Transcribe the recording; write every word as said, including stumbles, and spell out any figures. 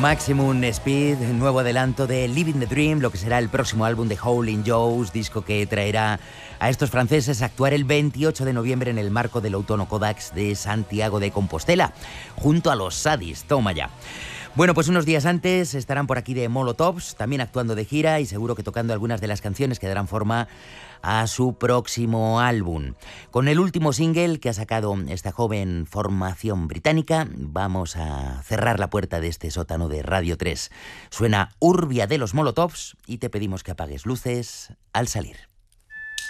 Maximum Speed, nuevo adelanto de Living the Dream, lo que será el próximo álbum de Howlin' Joes, disco que traerá a estos franceses a actuar el veintiocho de noviembre en el marco del Autónomo Codax de Santiago de Compostela, junto a los Sadis. Toma ya. Bueno, pues unos días antes estarán por aquí de Molotovs, también actuando de gira y seguro que tocando algunas de las canciones que darán forma a su próximo álbum. Con el último single que ha sacado esta joven formación británica, vamos a cerrar la puerta de este sótano de Radio tres. Suena Urbia de los Molotovs y te pedimos que apagues luces al salir.